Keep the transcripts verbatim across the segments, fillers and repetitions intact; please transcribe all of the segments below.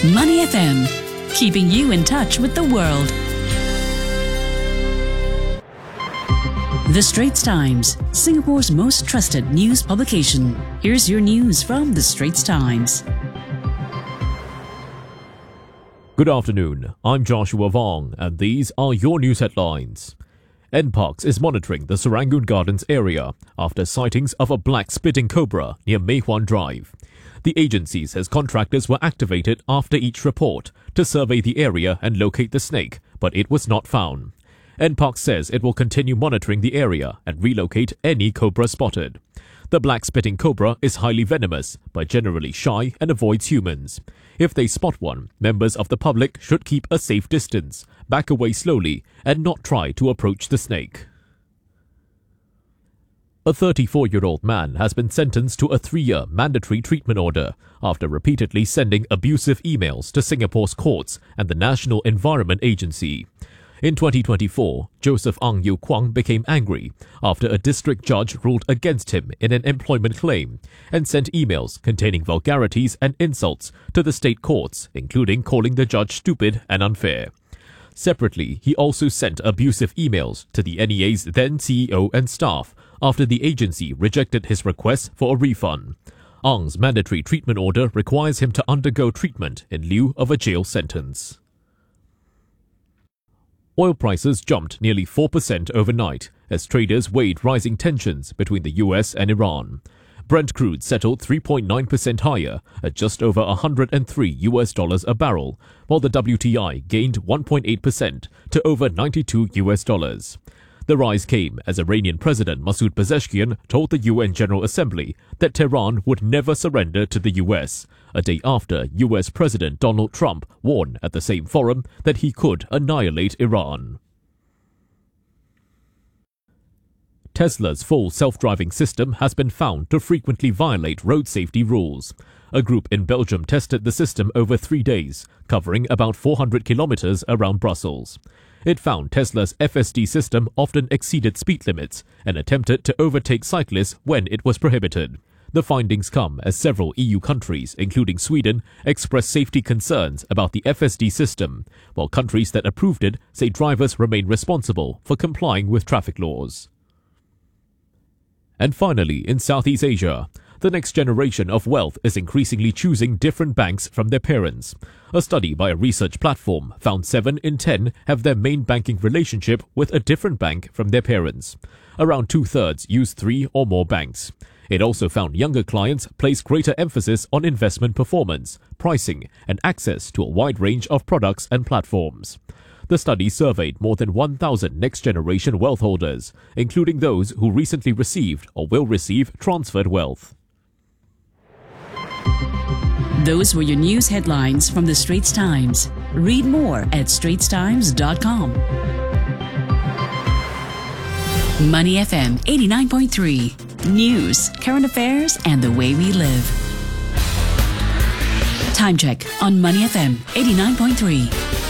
Money F M, keeping you in touch with the world. The Straits Times, Singapore's most trusted news publication. Here's your news from The Straits Times. Good afternoon, I'm Joshua Vong, and these are your news headlines. N Parks is monitoring the Serangoon Gardens area after sightings of a black spitting cobra near Mei Hwan Drive. The agency says contractors were activated after each report to survey the area and locate the snake, but it was not found. N Parks says it will continue monitoring the area and relocate any cobra spotted. The black spitting cobra is highly venomous, but generally shy and avoids humans. If they spot one, members of the public should keep a safe distance, back away slowly, and not try to approach the snake. A thirty-four-year-old man has been sentenced to a three-year mandatory treatment order after repeatedly sending abusive emails to Singapore's courts and the National Environment Agency. In twenty twenty-four, Joseph Ang Yew Kwang became angry after a district judge ruled against him in an employment claim and sent emails containing vulgarities and insults to the state courts, including calling the judge stupid and unfair. Separately, he also sent abusive emails to the N E A's then C E O and staff after the agency rejected his request for a refund. Ang's mandatory treatment order requires him to undergo treatment in lieu of a jail sentence. Oil prices jumped nearly four percent overnight as traders weighed rising tensions between the U S and Iran. Brent crude settled three point nine percent higher at just over one hundred three U S dollars a barrel, while the W T I gained one point eight percent to over ninety-two U S dollars. The rise came as Iranian President Masoud Pezeshkian told the U N General Assembly that Tehran would never surrender to the U S, a day after U S President Donald Trump warned at the same forum that he could annihilate Iran. Tesla's full self-driving system has been found to frequently violate road safety rules. A group in Belgium tested the system over three days, covering about four hundred kilometers around Brussels. It found Tesla's F S D system often exceeded speed limits and attempted to overtake cyclists when it was prohibited. The findings come as several E U countries, including Sweden, expressed safety concerns about the F S D system, while countries that approved it say drivers remain responsible for complying with traffic laws. And finally, in Southeast Asia, the next generation of wealth is increasingly choosing different banks from their parents. A study by a research platform found seven in ten have their main banking relationship with a different bank from their parents. Around two-thirds use three or more banks. It also found younger clients place greater emphasis on investment performance, pricing, and access to a wide range of products and platforms. The study surveyed more than one thousand next-generation wealth holders, including those who recently received or will receive transferred wealth. Those were your news headlines from The Straits Times. Read more at straits times dot com. Money F M eighty-nine point three. News, current affairs, and the way we live. Time check on Money F M eighty-nine point three.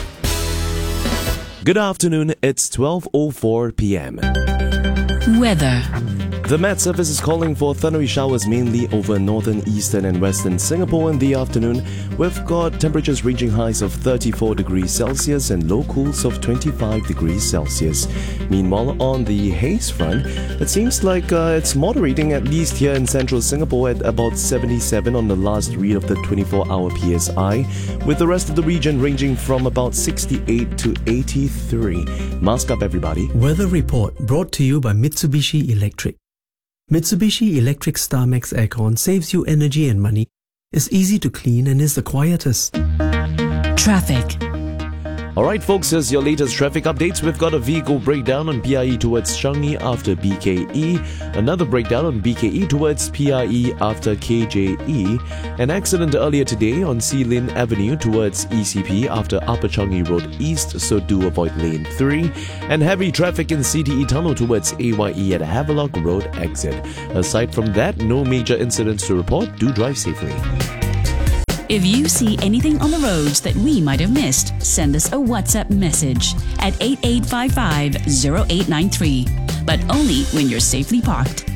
Good afternoon, it's twelve oh four p.m. Weather. The Met Service is calling for thundery showers mainly over northern, eastern and western Singapore in the afternoon. We've got temperatures reaching highs of thirty-four degrees Celsius and low cools of twenty-five degrees Celsius. Meanwhile, on the haze front, it seems like uh, it's moderating, at least here in central Singapore, at about seventy-seven on the last read of the twenty-four hour P S I, with the rest of the region ranging from about sixty-eight to eighty-three. Mask up, everybody. Weather report brought to you by Mitsubishi Electric. Mitsubishi Electric StarMax Aircon saves you energy and money, is easy to clean and is the quietest. Traffic. Alright folks, here's your latest traffic updates. We've got a vehicle breakdown on P I E towards Changi after B K E, another breakdown on B K E towards P I E after K J E, an accident earlier today on Sea Lin Avenue towards E C P after Upper Changi Road East, so do avoid lane three, and heavy traffic in C T E Tunnel towards A Y E at Havelock Road exit. Aside from that, no major incidents to report. Do drive safely. If you see anything on the roads that we might have missed, send us a WhatsApp message at eight eight five five zero eight nine three, but only when you're safely parked.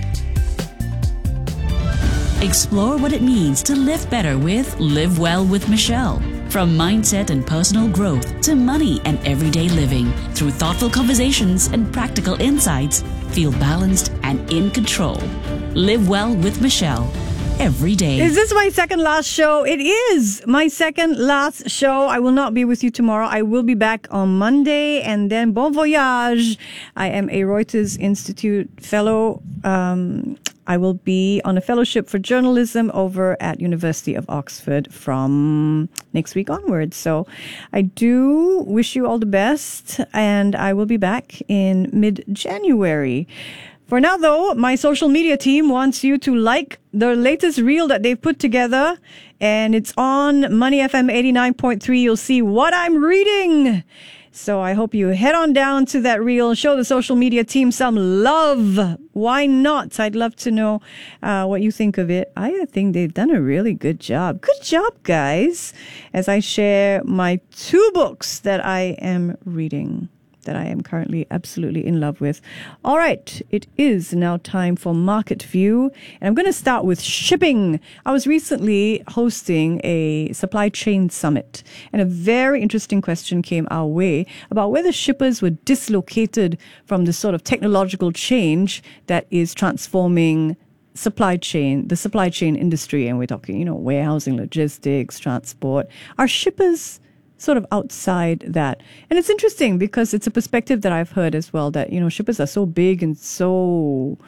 Explore what it means to live better with Live Well with Michelle. From mindset and personal growth to money and everyday living, through thoughtful conversations and practical insights, feel balanced and in control. Live well with Michelle. Every day. Is this my second last show? It is my second last show. I will not be with you tomorrow. I will be back on Monday, and then bon voyage. I am a Reuters Institute fellow. Um, I will be on a fellowship for journalism over at University of Oxford from next week onwards. So I do wish you all the best, and I will be back in mid-January. For now, though, my social media team wants you to like the latest reel that they've put together, and it's on Money F M eighty-nine point three. You'll see what I'm reading. So I hope you head on down to that reel, show the social media team some love. Why not? I'd love to know uh, what you think of it. I think they've done a really good job. Good job, guys, as I share my two books that I am reading, that I am currently absolutely in love with. All right, it is now time for Market View, and I'm going to start with shipping. I was recently hosting a supply chain summit, and a very interesting question came our way about whether shippers were dislocated from the sort of technological change that is transforming supply chain, the supply chain industry, and we're talking, you know, warehousing, logistics, transport. Are shippers sort of outside that? And it's interesting because it's a perspective that I've heard as well, that, you know, shippers are so big and so,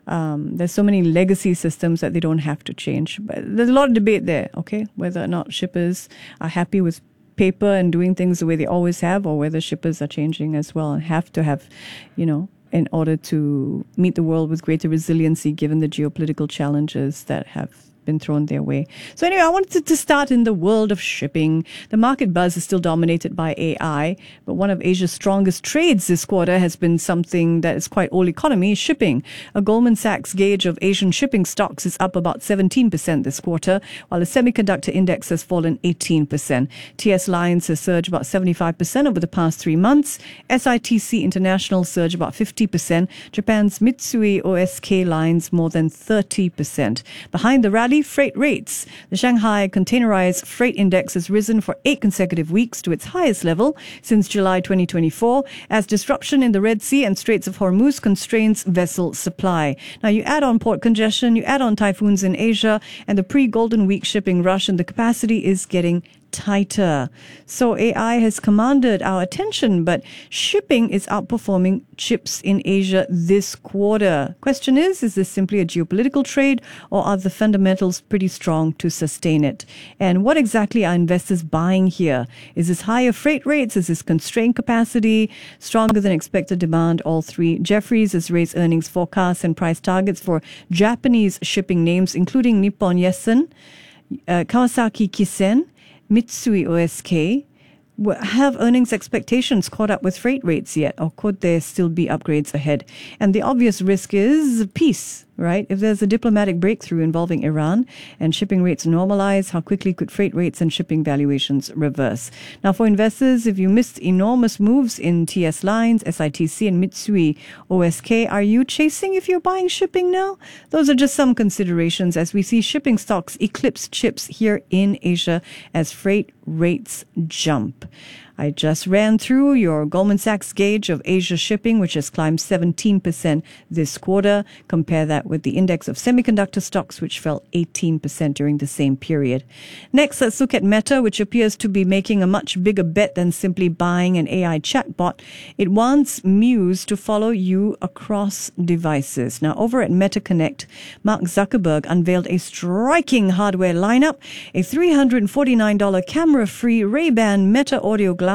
um, there's so many legacy systems that they don't have to change. But there's a lot of debate there, okay, whether or not shippers are happy with paper and doing things the way they always have, or whether shippers are changing as well and have to have, you know, in order to meet the world with greater resiliency given the geopolitical challenges that have been thrown their way. So anyway, I wanted to start in the world of shipping. The market buzz is still dominated by A I, but one of Asia's strongest trades this quarter has been something that is quite old economy, shipping. A Goldman Sachs gauge of Asian shipping stocks is up about seventeen percent this quarter, while the semiconductor index has fallen eighteen percent. T S Lines has surged about seventy-five percent over the past three months. S I T C International surged about fifty percent. Japan's Mitsui O S K Lines more than thirty percent. Behind the rally, freight rates. The Shanghai Containerized Freight Index has risen for eight consecutive weeks to its highest level since July twenty twenty-four, as disruption in the Red Sea and Straits of Hormuz constrains vessel supply. Now, you add on port congestion, you add on typhoons in Asia, and the pre-Golden Week shipping rush, and the capacity is getting tighter. So A I has commanded our attention, but shipping is outperforming chips in Asia this quarter. Question is, is this simply a geopolitical trade, or are the fundamentals pretty strong to sustain it? And what exactly are investors buying here? Is this higher freight rates? Is this constrained capacity? Stronger than expected demand? All three. Jefferies has raised earnings forecasts and price targets for Japanese shipping names, including Nippon Yusen, uh, Kawasaki Kisen, Mitsui O S K. Have earnings expectations caught up with freight rates yet, or could there still be upgrades ahead? And the obvious risk is peace, right? If there's a diplomatic breakthrough involving Iran and shipping rates normalize, how quickly could freight rates and shipping valuations reverse? Now, for investors, if you missed enormous moves in T S Lines, S I T C, and Mitsui O S K, are you chasing if you're buying shipping now? Those are just some considerations as we see shipping stocks eclipse chips here in Asia as freight rates jump. I just ran through your Goldman Sachs gauge of Asia shipping, which has climbed seventeen percent this quarter. Compare that with the index of semiconductor stocks, which fell eighteen percent during the same period. Next, let's look at Meta, which appears to be making a much bigger bet than simply buying an A I chatbot. It wants Muse to follow you across devices. Now, over at Meta Connect, Mark Zuckerberg unveiled a striking hardware lineup, a three hundred forty-nine dollars camera-free Ray-Ban Meta audio glass,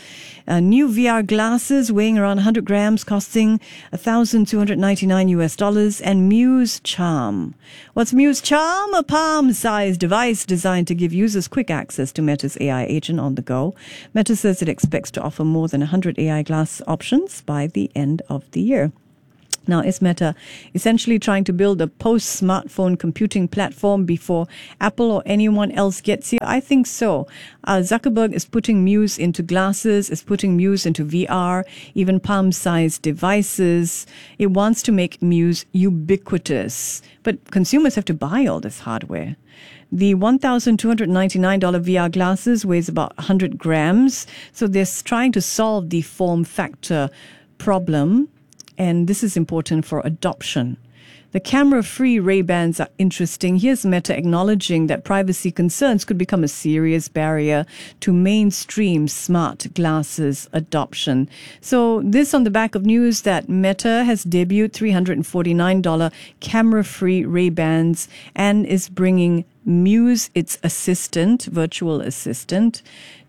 Uh, new V R glasses weighing around one hundred grams, costing one thousand two hundred ninety-nine U S dollars, and Muse Charm. What's Muse Charm? A palm-sized device designed to give users quick access to Meta's A I agent on the go. Meta says it expects to offer more than one hundred A I glass options by the end of the year. Now, is Meta essentially trying to build a post-smartphone computing platform before Apple or anyone else gets here? I think so. Uh, Zuckerberg is putting Muse into glasses, is putting Muse into V R, even palm-sized devices. It wants to make Muse ubiquitous. But consumers have to buy all this hardware. The one thousand two hundred ninety-nine dollars V R glasses weighs about one hundred grams. So they're trying to solve the form factor problem. And this is important for adoption. The camera-free Ray-Bans are interesting. Here's Meta acknowledging that privacy concerns could become a serious barrier to mainstream smart glasses adoption. So this on the back of news that Meta has debuted three hundred forty-nine dollars camera-free Ray-Bans and is bringing Muse, its assistant, virtual assistant,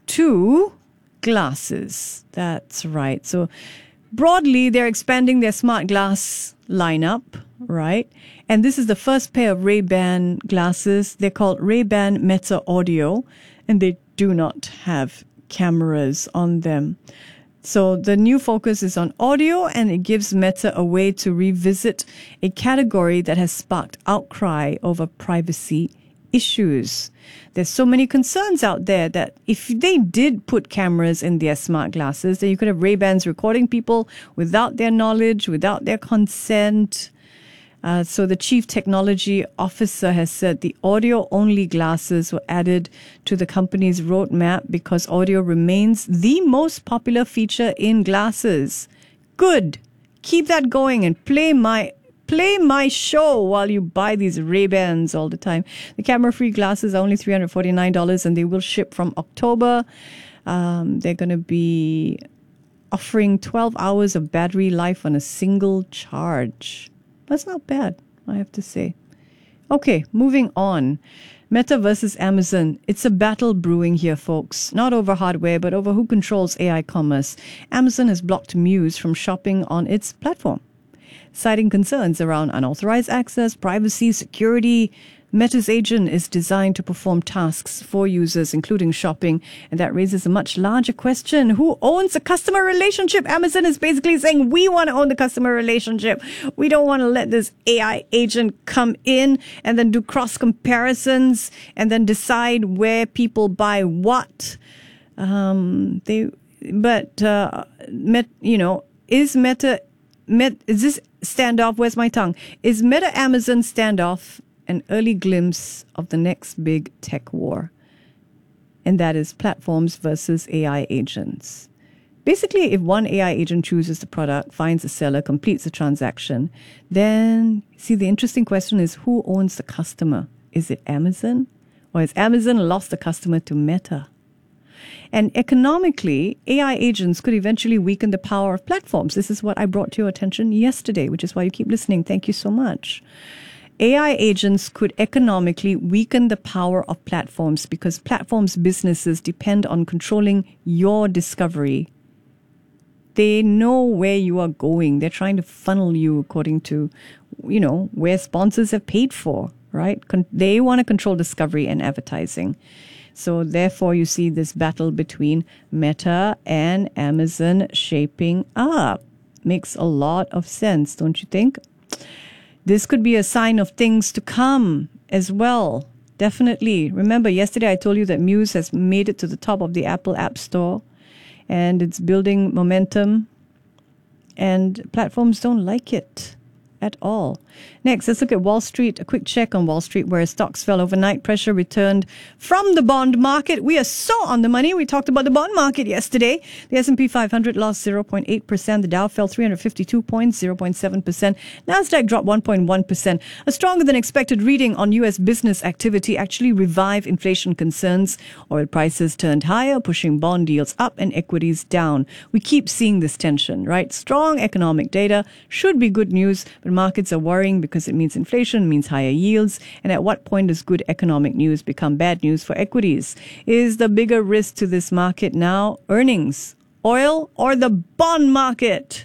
to glasses. That's right. So broadly, they're expanding their smart glass lineup, right? And this is the first pair of Ray-Ban glasses. They're called Ray-Ban Meta Audio, and they do not have cameras on them. So the new focus is on audio, and it gives Meta a way to revisit a category that has sparked outcry over privacy issues. There's so many concerns out there that if they did put cameras in their smart glasses, then you could have Ray-Bans recording people without their knowledge, without their consent. Uh, so the chief technology officer has said the audio-only glasses were added to the company's roadmap because audio remains the most popular feature in glasses. Good. Keep that going and play my Play my show while you buy these Ray-Bans all the time. The camera-free glasses are only three hundred forty-nine dollars and they will ship from October. Um, they're going to be offering twelve hours of battery life on a single charge. That's not bad, I have to say. Okay, moving on. Meta versus Amazon. It's a battle brewing here, folks. Not over hardware, but over who controls A I commerce. Amazon has blocked Muse from shopping on its platform, citing concerns around unauthorized access, privacy, security. Meta's agent is designed to perform tasks for users, including shopping, and that raises a much larger question. Who owns the customer relationship? Amazon is basically saying, we want to own the customer relationship. We don't want to let this A I agent come in and then do cross comparisons and then decide where people buy what. Um, they, but, uh, Met, you know, is Meta, Met, is this standoff, where's my tongue? Is Meta Amazon standoff an early glimpse of the next big tech war? And that is platforms versus A I agents. Basically, if one A I agent chooses the product, finds the seller, completes the transaction, then, see, the interesting question is who owns the customer? Is it Amazon? Or has Amazon lost the customer to Meta? And economically, A I agents could eventually weaken the power of platforms. This is what I brought to your attention yesterday, which is why you keep listening. Thank you so much. A I agents could economically weaken the power of platforms because platforms' businesses depend on controlling your discovery. They know where you are going. They're trying to funnel you according to, you know, where sponsors have paid for, right? Con- they want to control discovery and advertising. So therefore, you see this battle between Meta and Amazon shaping up. Makes a lot of sense, don't you think? This could be a sign of things to come as well. Definitely. Remember, yesterday I told you that Muse has made it to the top of the Apple App Store and it's building momentum, and platforms don't like it at all. Next, let's look at Wall Street. A quick check on Wall Street, where stocks fell overnight. Pressure returned from the bond market. We are so on the money. We talked about the bond market yesterday. The S and P five hundred lost zero point eight percent. The Dow fell three hundred fifty-two points, zero point seven percent. Nasdaq dropped one point one percent. A stronger than expected reading on U S business activity actually revived inflation concerns. Oil prices turned higher, pushing bond yields up and equities down. We keep seeing this tension, right? Strong economic data should be good news, but markets are worrying because it means inflation, means higher yields. And at what point does good economic news become bad news for equities? Is the bigger risk to this market now earnings, oil, or the bond market?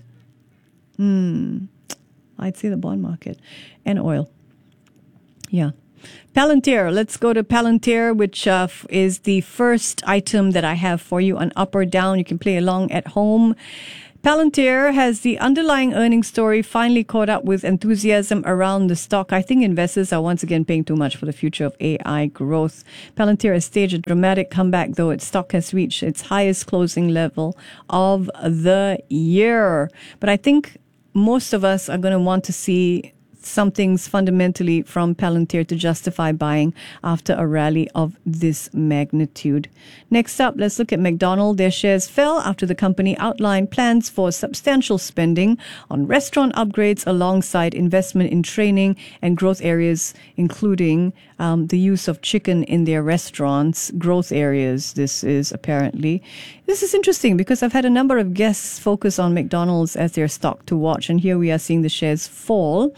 Hmm, I'd say the bond market and oil. Yeah. Palantir. Let's go to Palantir, which uh, is the first item that I have for you on up or down. You can play along at home. Palantir has the underlying earnings story finally caught up with enthusiasm around the stock. I think investors are once again paying too much for the future of A I growth. Palantir has staged a dramatic comeback, though its stock has reached its highest closing level of the year. But I think most of us are going to want to see some things fundamentally from Palantir to justify buying after a rally of this magnitude. Next up, let's look at McDonald's. Their shares fell after the company outlined plans for substantial spending on restaurant upgrades alongside investment in training and growth areas, including um, the use of chicken in their restaurants. Growth areas, this is apparently. This is interesting because I've had a number of guests focus on McDonald's as their stock to watch, and here we are seeing the shares fall.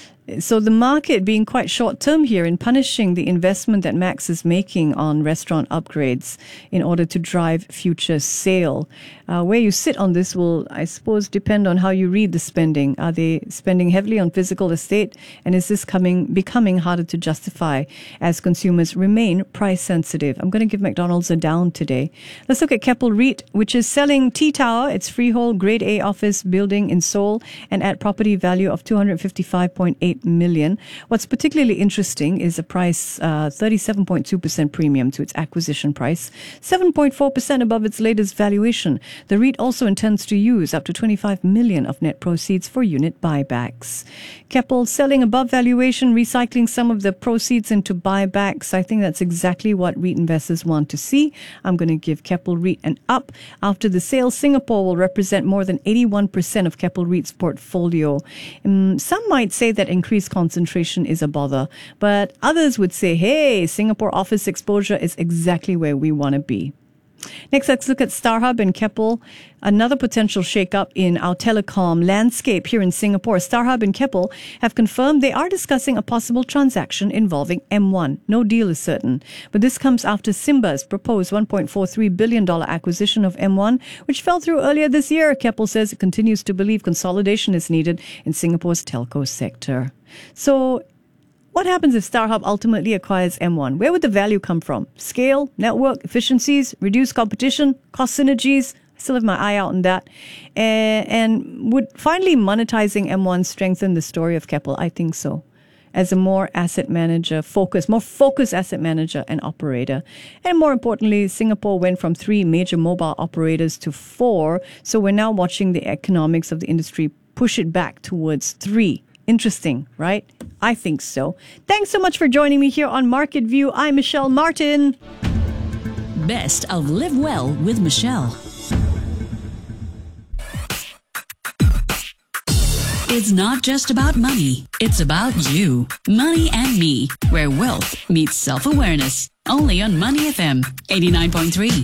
So the market being quite short-term here in punishing the investment that Max is making on restaurant upgrades in order to drive future sale. Uh, where you sit on this will, I suppose, depend on how you read the spending. Are they spending heavily on physical estate? And is this coming becoming harder to justify as consumers remain price sensitive? I'm going to give McDonald's a down today. Let's look at Keppel REIT, which is selling T Tower, its freehold Grade A office building in Seoul, and at property value of two hundred fifty-five point eight million. What's particularly interesting is a price uh, thirty-seven point two percent premium to its acquisition price, seven point four percent above its latest valuation. The REIT also intends to use up to twenty-five million of net proceeds for unit buybacks. Keppel selling above valuation, recycling some of the proceeds into buybacks. I think that's exactly what REIT investors want to see. I'm going to give Keppel REIT an up. After the sale, Singapore will represent more than eighty-one percent of Keppel REIT's portfolio. Um, some might say that increased concentration is a bother, but others would say, hey, Singapore office exposure is exactly where we want to be. Next, let's look at StarHub and Keppel. Another potential shakeup in our telecom landscape here in Singapore. StarHub and Keppel have confirmed they are discussing a possible transaction involving M one. No deal is certain. But this comes after Simba's proposed one point four three billion dollars acquisition of M one, which fell through earlier this year. Keppel says it continues to believe consolidation is needed in Singapore's telco sector. So, what happens if StarHub ultimately acquires M one? Where would the value come from? Scale, network, efficiencies, reduced competition, cost synergies? I still have my eye out on that. And, and would finally monetizing M one strengthen the story of Keppel? I think so. As a more asset manager, focus, more focused asset manager and operator. And more importantly, Singapore went from three major mobile operators to four. So we're now watching the economics of the industry push it back towards three. Interesting, right? I think so. Thanks so much for joining me here on Market View. I'm Michelle Martin. Best of Live Well with Michelle. It's not just about money. It's about you. Money and Me, where wealth meets self-awareness. Only on Money F M eighty-nine point three.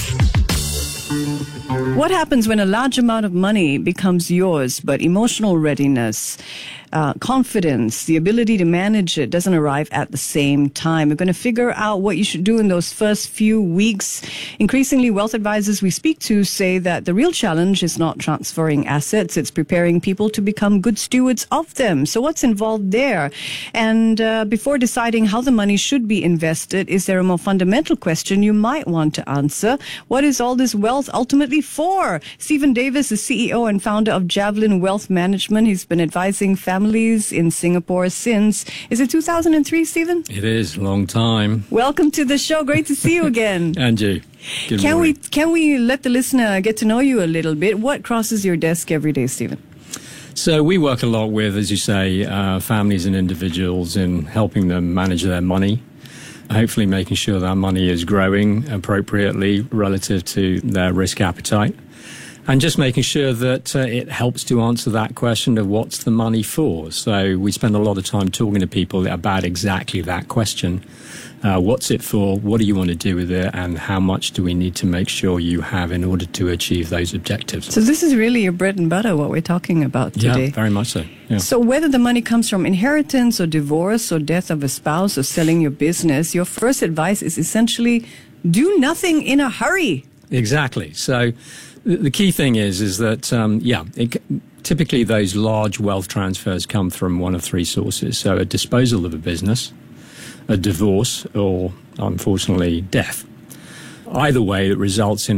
What happens when a large amount of money becomes yours, but emotional readiness, uh, confidence, the ability to manage it doesn't arrive at the same time? We're going to figure out what you should do in those first few weeks. Increasingly, wealth advisors we speak to say that the real challenge is not transferring assets, it's preparing people to become good stewards of them. So what's involved there? And uh, before deciding how the money should be invested, is there a more fundamental question you might want to answer? What is all this wealth ultimately for? Stephen Davis is C E O and founder of Javelin Wealth Management. He's been advising families in Singapore since, is it two thousand three, Stephen? It is, a long time. Welcome to the show. Great to see you again. And you. Good can morning. we can we let the listener get to know you a little bit? What crosses your desk every day, Stephen? So we work a lot with, as you say, uh, families and individuals in helping them manage their money. Hopefully making sure that money is growing appropriately relative to their risk appetite. And just making sure that uh, it helps to answer that question of what's the money for. So we spend a lot of time talking to people about exactly that question. Uh, what's it for? What do you want to do with it? And how much do we need to make sure you have in order to achieve those objectives? So this is really your bread and butter, what we're talking about today. Yeah, very much so. Yeah. So whether the money comes from inheritance or divorce or death of a spouse or selling your business, your first advice is essentially do nothing in a hurry. Exactly. So the key thing is, is that, um, yeah, it, typically those large wealth transfers come from one of three sources. So a disposal of a business, a divorce, or unfortunately death. Either way, it results in a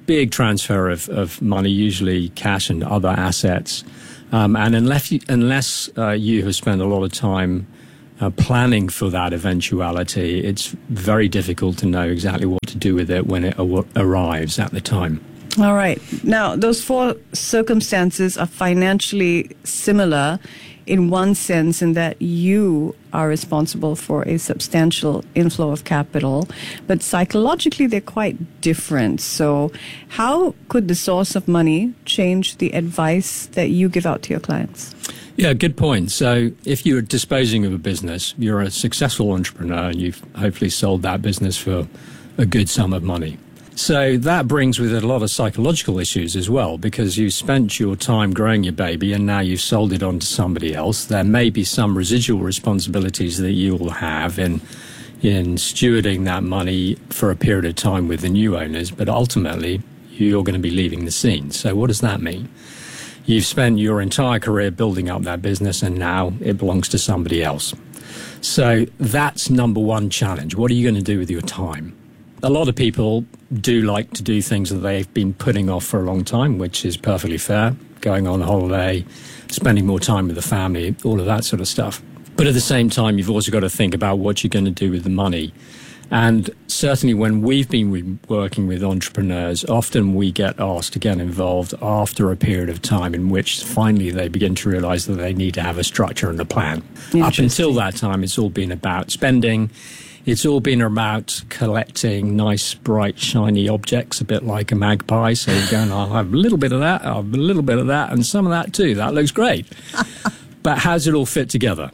big transfer of, of money, usually cash and other assets. Um, and unless you, unless uh, you have spent a lot of time uh, planning for that eventuality, it's very difficult to know exactly what to do with it when it a- arrives at the time. All right. Now, those four circumstances are financially similar in one sense, in that you are responsible for a substantial inflow of capital, but psychologically they're quite different. So how could the source of money change the advice that you give out to your clients? Yeah, good point. So if you're disposing of a business, you're a successful entrepreneur and you've hopefully sold that business for a good sum of money. So that brings with it a lot of psychological issues as well, because you spent your time growing your baby and now you've sold it on to somebody else. There may be some residual responsibilities that you will have in in stewarding that money for a period of time with the new owners, but ultimately you're going to be leaving the scene. So what does that mean? You've spent your entire career building up that business and now it belongs to somebody else. So that's number one challenge. What are you going to do with your time? A lot of people do like to do things that they've been putting off for a long time, which is perfectly fair. Going on holiday, spending more time with the family, all of that sort of stuff. But at the same time, you've also got to think about what you're going to do with the money. And certainly when we've been re- working with entrepreneurs, often we get asked to get involved after a period of time in which finally they begin to realize that they need to have a structure and a plan. Up until that time, it's all been about spending. It's all been about collecting nice, bright, shiny objects, a bit like a magpie. So you're going, I'll have a little bit of that, I'll have a little bit of that, and some of that too. That looks great. But how does it all fit together?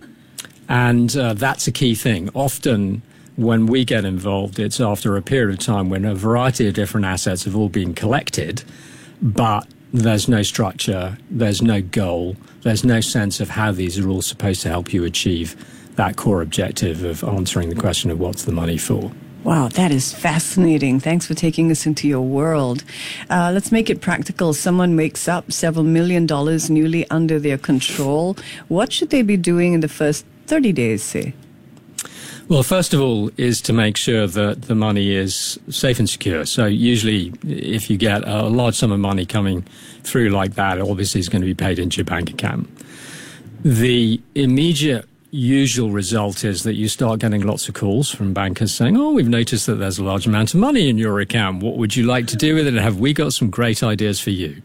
And uh, that's a key thing. Often when we get involved, it's after a period of time when a variety of different assets have all been collected, but there's no structure, there's no goal, there's no sense of how these are all supposed to help you achieve that core objective of answering the question of what's the money for. Wow, that is fascinating. Thanks for taking us into your world. Uh, let's make it practical. Someone wakes up several million dollars newly under their control. What should they be doing in the first thirty days, say? Well, first of all is to make sure that the money is safe and secure. So usually if you get a large sum of money coming through like that, obviously it's going to be paid into your bank account. The immediate usual result is that you start getting lots of calls from bankers saying, oh, we've noticed that there's a large amount of money in your account. What would you like to do with it? And have we got some great ideas for you?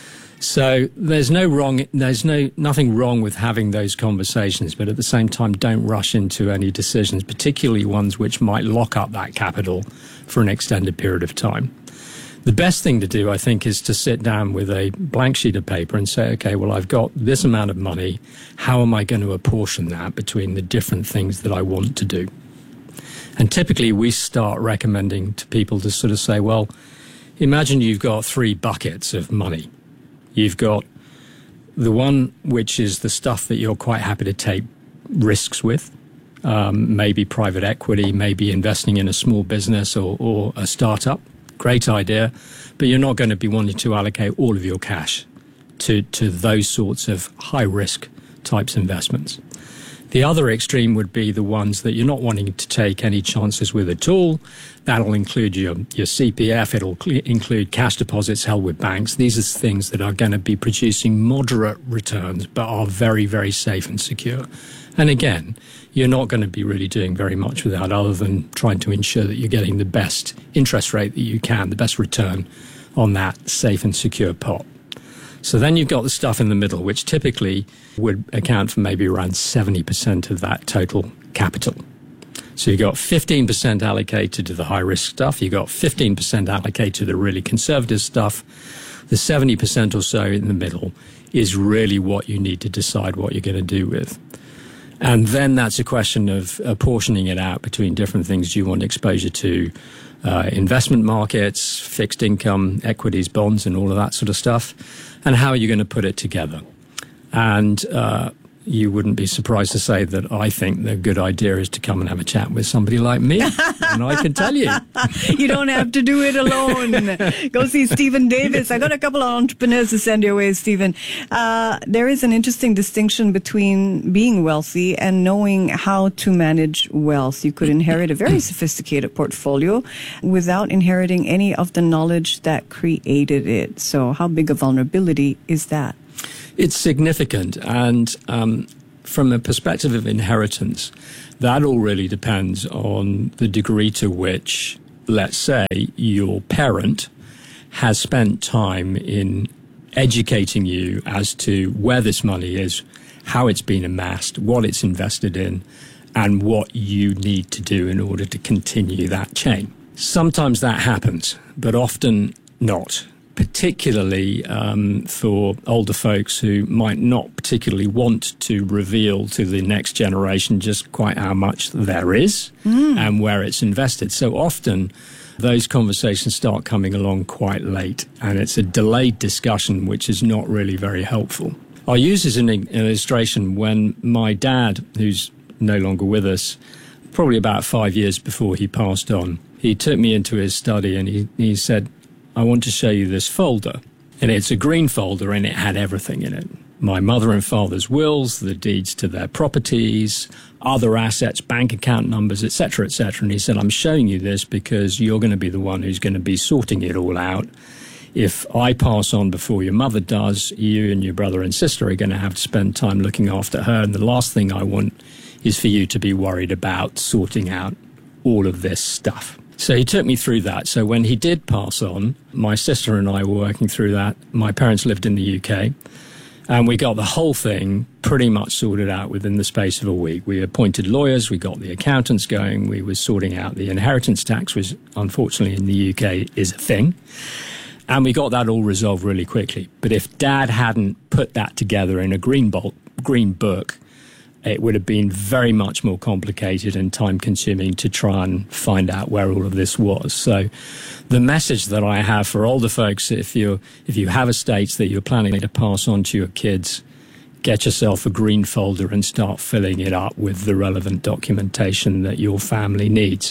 So there's no wrong, there's no nothing wrong with having those conversations, but at the same time, don't rush into any decisions, particularly ones which might lock up that capital for an extended period of time. The best thing to do, I think, is to sit down with a blank sheet of paper and say, okay, well, I've got this amount of money. How am I going to apportion that between the different things that I want to do? And typically we start recommending to people to sort of say, well, imagine you've got three buckets of money. You've got the one which is the stuff that you're quite happy to take risks with, um, maybe private equity, maybe investing in a small business or, or a startup. Great idea, but you're not going to be wanting to allocate all of your cash to, to those sorts of high-risk types investments. The other extreme would be the ones that you're not wanting to take any chances with at all. That'll include your, your C P F. It'll cl- include cash deposits held with banks. These are things that are going to be producing moderate returns, but are very, very safe and secure. And again, you're not going to be really doing very much with that other than trying to ensure that you're getting the best interest rate that you can, the best return on that safe and secure pot. So then you've got the stuff in the middle, which typically would account for maybe around seventy percent of that total capital. So you've got fifteen percent allocated to the high-risk stuff. You've got fifteen percent allocated to the really conservative stuff. The seventy percent or so in the middle is really what you need to decide what you're going to do with. And then that's a question of apportioning it out between different things you want exposure to, uh, investment markets, fixed income, equities, bonds, and all of that sort of stuff. And how are you going to put it together? And uh, you wouldn't be surprised to say that I think the good idea is to come and have a chat with somebody like me. And I can tell you. You don't have to do it alone. Go see Stephen Davis. I got a couple of entrepreneurs to send your way, Stephen. Uh, there is an interesting distinction between being wealthy and knowing how to manage wealth. You could inherit a very sophisticated portfolio without inheriting any of the knowledge that created it. So how big a vulnerability is that? It's significant, and um, from a perspective of inheritance, that all really depends on the degree to which, let's say, your parent has spent time in educating you as to where this money is, how it's been amassed, what it's invested in, and what you need to do in order to continue that chain. Sometimes that happens, but often not. Particularly um, for older folks who might not particularly want to reveal to the next generation just quite how much there is mm. and where it's invested. So often those conversations start coming along quite late, and it's a delayed discussion which is not really very helpful. I'll use as an illustration when my dad, who's no longer with us, probably about five years before he passed on, he took me into his study and he, he said, I want to show you this folder. And it's a green folder and it had everything in it. My mother and father's wills, the deeds to their properties, other assets, bank account numbers, et cetera, et cetera. And he said, I'm showing you this because you're going to be the one who's going to be sorting it all out. If I pass on before your mother does, you and your brother and sister are going to have to spend time looking after her. And the last thing I want is for you to be worried about sorting out all of this stuff. So he took me through that. So when he did pass on, my sister and I were working through that. My parents lived in the U K, and we got the whole thing pretty much sorted out within the space of a week. We appointed lawyers, we got the accountants going, we were sorting out the inheritance tax, which unfortunately in the U K is a thing. And we got that all resolved really quickly. But if Dad hadn't put that together in a green, bolt, green book, it would have been very much more complicated and time-consuming to try and find out where all of this was. So the message that I have for older folks, if you if you have estates that you're planning to pass on to your kids, get yourself a green folder and start filling it up with the relevant documentation that your family needs.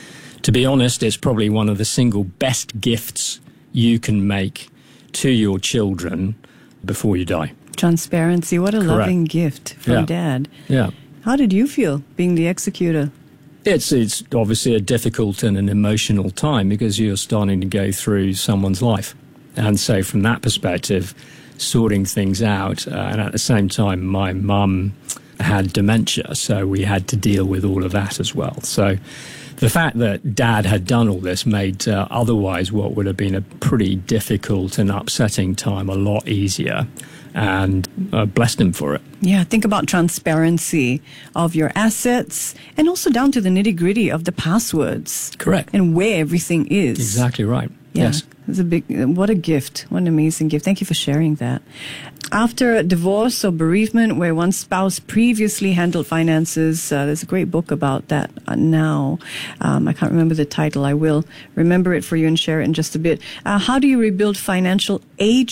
To be honest, it's probably one of the single best gifts you can make to your children before you die. Transparency. What a Correct. loving gift from yeah. Dad. Yeah. How did you feel being the executor? It's it's obviously a difficult and an emotional time because you're starting to go through someone's life. And so from that perspective, sorting things out. Uh, and at the same time, my mum had dementia, so we had to deal with all of that as well. So the fact that Dad had done all this made uh, otherwise what would have been a pretty difficult and upsetting time a lot easier. And uh, blessed him for it. Yeah, think about transparency of your assets and also down to the nitty-gritty of the passwords. Correct. And where everything is. Exactly right. Yeah, Yes. It's a big, what a gift. What an amazing gift. Thank you for sharing that. After a divorce or bereavement where one spouse previously handled finances, uh, there's a great book about that uh, now. Um, I can't remember the title. I will remember it for you and share it in just a bit. Uh, how do you rebuild financial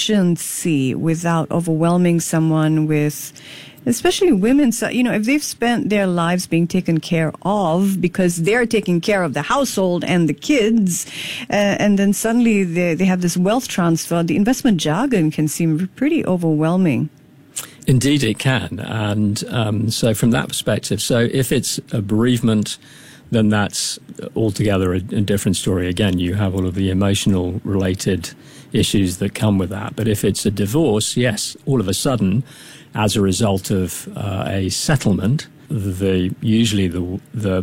agency without overwhelming someone with, especially women, so, you know, if they've spent their lives being taken care of because they're taking care of the household and the kids, uh, and then suddenly they, they have this wealth transfer, the investment jargon can seem pretty overwhelming. Indeed, it can. And um, so from that perspective, so if it's a bereavement, then that's altogether a, a different story. Again, you have all of the emotional related issues that come with that. But if it's a divorce, yes, all of a sudden, as a result of uh, a settlement, the usually the the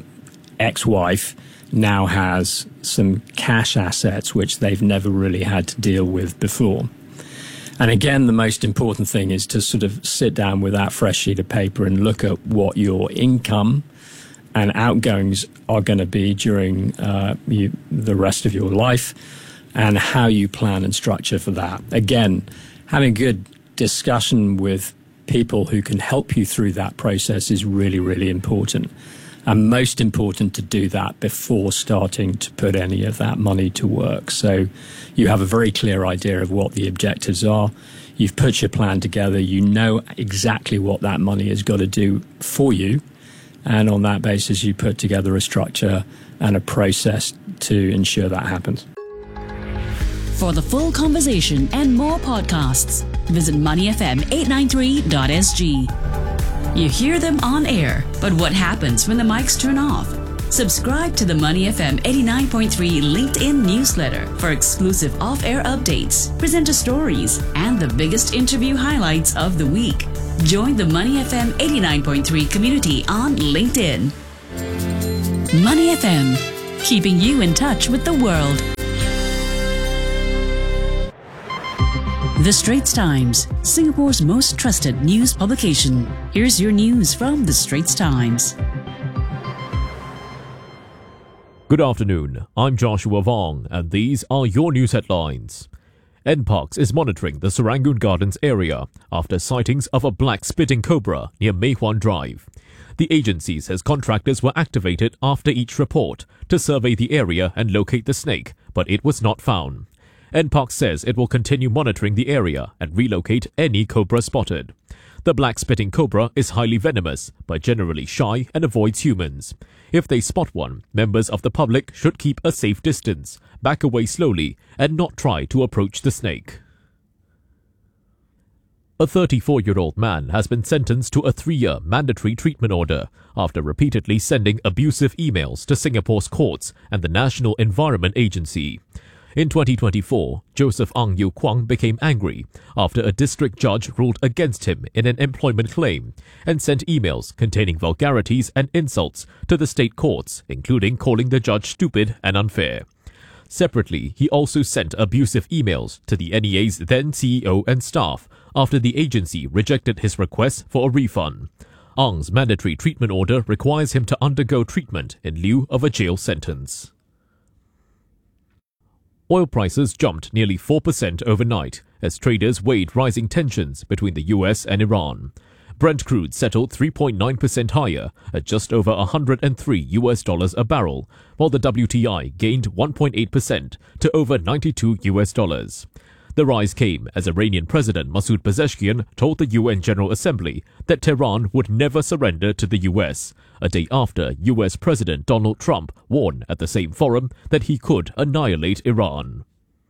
ex-wife now has some cash assets which they've never really had to deal with before. And again, the most important thing is to sort of sit down with that fresh sheet of paper and look at what your income and outgoings are going to be during uh, you, the rest of your life and how you plan and structure for that. Again, having a good discussion with people who can help you through that process is really, really important. And most important to do that before starting to put any of that money to work. So you have a very clear idea of what the objectives are. You've put your plan together. You know exactly what that money has got to do for you. And on that basis, you put together a structure and a process to ensure that happens. For the full conversation and more podcasts, visit money f m eight nine three dot s g. You hear them on air, but what happens when the mics turn off? Subscribe to the Money F M eighty-nine point three LinkedIn newsletter for exclusive off-air updates, presenter stories, and the biggest interview highlights of the week. Join the Money F M eighty-nine point three community on LinkedIn. Money F M, keeping you in touch with the world. The Straits Times, Singapore's most trusted news publication. Here's your news from The Straits Times. Good afternoon, I'm Joshua Vong, and these are your news headlines. N Parks is monitoring the Serangoon Gardens area after sightings of a black spitting cobra near Mei Hwan Drive. The agency says contractors were activated after each report to survey the area and locate the snake, but it was not found. N Parks says it will continue monitoring the area and relocate any cobra spotted. The black spitting cobra is highly venomous, but generally shy and avoids humans. If they spot one, members of the public should keep a safe distance, back away slowly, and not try to approach the snake. A thirty-four-year-old man has been sentenced to a three-year mandatory treatment order after repeatedly sending abusive emails to Singapore's courts and the National Environment Agency. In twenty twenty-four, Joseph Ang Yu Kwang became angry after a district judge ruled against him in an employment claim and sent emails containing vulgarities and insults to the state courts, including calling the judge stupid and unfair. Separately, he also sent abusive emails to the N E A's then C E O and staff after the agency rejected his request for a refund. Ang's mandatory treatment order requires him to undergo treatment in lieu of a jail sentence. Oil prices jumped nearly four percent overnight as traders weighed rising tensions between the U S and Iran. Brent crude settled three point nine percent higher at just over one hundred three U S dollars a barrel, while the W T I gained one point eight percent to over ninety-two U S dollars. The rise came as Iranian President Masoud Pezeshkian told the U N General Assembly that Tehran would never surrender to the U S, a day after U S President Donald Trump warned at the same forum that he could annihilate Iran.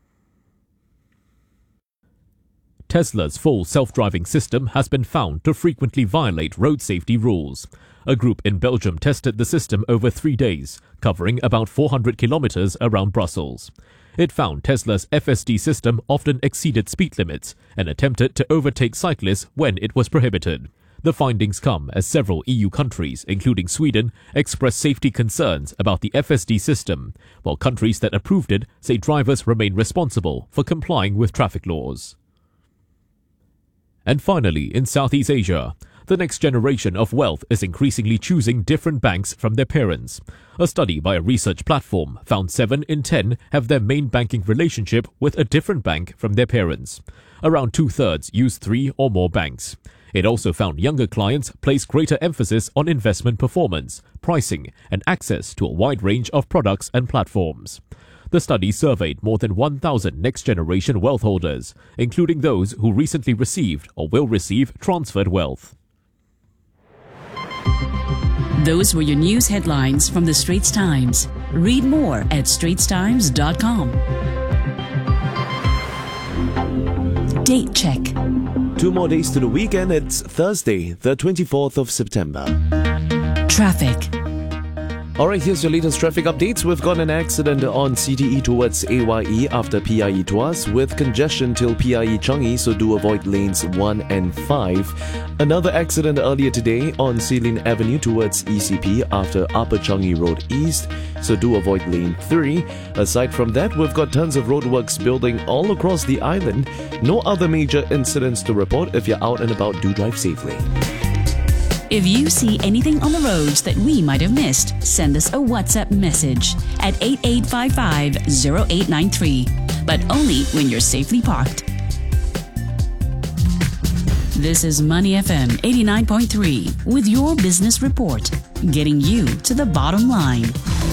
Tesla's full self-driving system has been found to frequently violate road safety rules. A group in Belgium tested the system over three days, covering about four hundred kilometers around Brussels. It found Tesla's F S D system often exceeded speed limits and attempted to overtake cyclists when it was prohibited. The findings come as several E U countries, including Sweden, expressed safety concerns about the F S D system, while countries that approved it say drivers remain responsible for complying with traffic laws. And finally, in Southeast Asia, the next generation of wealth is increasingly choosing different banks from their parents. A study by a research platform found seven in ten have their main banking relationship with a different bank from their parents. Around two-thirds use three or more banks. It also found younger clients place greater emphasis on investment performance, pricing, and access to a wide range of products and platforms. The study surveyed more than one thousand next-generation wealth holders, including those who recently received or will receive transferred wealth. Those were your news headlines from The Straits Times. Read more at straits times dot com. Date check. Two more days to the weekend. It's Thursday, the twenty-fourth of September. Traffic. Alright, here's your latest traffic updates. We've got an accident on C T E towards A Y E after P I E Tuas with congestion till P I E Changi, so do avoid lanes one and five. Another accident earlier today on Sealine Avenue towards E C P after Upper Changi Road East, so do avoid lane three. Aside from that, we've got tons of roadworks building all across the island. No other major incidents to report. If you're out and about, do drive safely. If you see anything on the roads that we might have missed, send us a WhatsApp message at eight eight five five zero eight nine three, but only when you're safely parked. This is Money F M eighty-nine point three with your business report, getting you to the bottom line.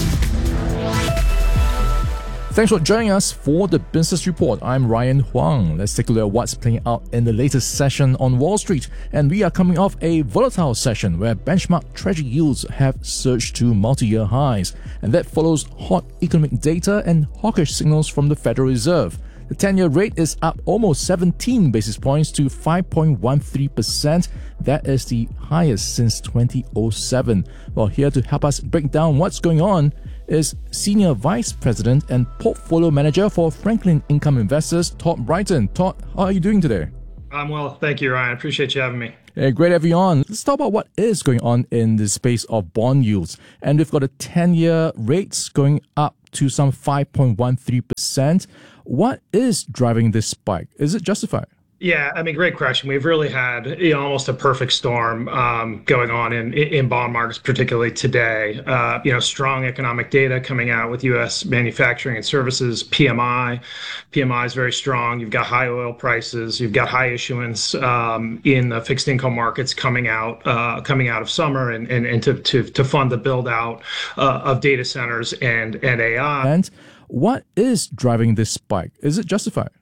Thanks for joining us for the Business Report. I'm Ryan Huang. Let's take a look at what's playing out in the latest session on Wall Street. And we are coming off a volatile session where benchmark treasury yields have surged to multi-year highs. And that follows hot economic data and hawkish signals from the Federal Reserve. The ten-year rate is up almost seventeen basis points to five point one three percent. That is the highest since two thousand seven. Well, here to help us break down what's going on is Senior Vice President and Portfolio Manager for Franklin Income Investors, Todd Brighton. Todd, how are you doing today? I'm well. Thank you, Ryan. Appreciate you having me. Hey, great to have you on. Let's talk about what is going on in the space of bond yields. And we've got a ten-year rates going up to some five point one three percent. What is driving this spike? Is it justified? Yeah, I mean, great question. We've really had you know, almost a perfect storm um, going on in in bond markets, particularly today. Uh, you know, strong economic data coming out with U S manufacturing and services, P M I. P M I is very strong. You've got high oil prices. You've got high issuance um, in the fixed income markets coming out uh, coming out of summer and and, and to, to to fund the build out uh, of data centers and and A I. And what is driving this spike? Is it justified?